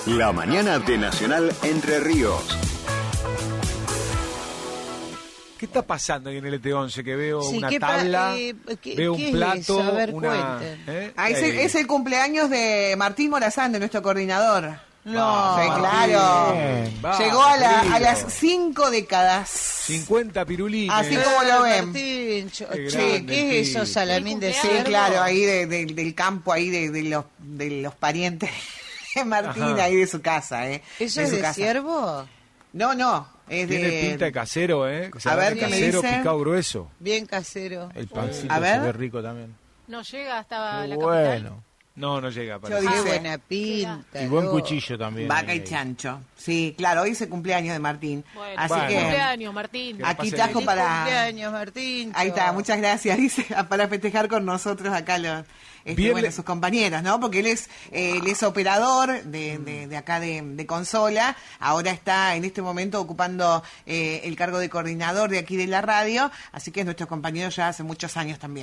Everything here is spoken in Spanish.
La mañana de Nacional Entre Ríos. ¿Qué está pasando ahí en el ET11? Que veo Sí, una tabla, veo un plato, es eso? A ver, una... cuenten. Es el cumpleaños de Martín Morazán, de nuestro coordinador. No, Sí, claro. Llegó a las 5 décadas. 50 pirulines. Así como lo ven. Martín, Qué che, grande, ¿qué es eso? tío. Salamín de Sí, cerdo. claro, ahí del campo, ahí de los parientes de Martín, Ajá. ahí de su casa, ¿Eso de es su de casa. ciervo? No, es Tiene de... pinta de casero, ¿eh? O sea, A ver, de ¿qué me casero dice? picado grueso. Bien casero. El pancito A ver. se ve rico también. No llega hasta la capital. Bueno. No llega para Yo Qué dice- buena pinta. Y buen loco. cuchillo también. Vaca y ahí. chancho. Sí, claro, hoy es el cumpleaños de Martín. Bueno, Así bueno. que cumpleaños, Martín. Que aquí pase tajo bien. para... Cumpleaños, Martín. Ahí está, muchas gracias, dice, para festejar con nosotros acá Bien bueno, le- sus compañeros, ¿no? Porque él es operador de acá de consola, ahora está en este momento ocupando el cargo de coordinador de aquí de la radio, así que es nuestro compañero ya hace muchos años también.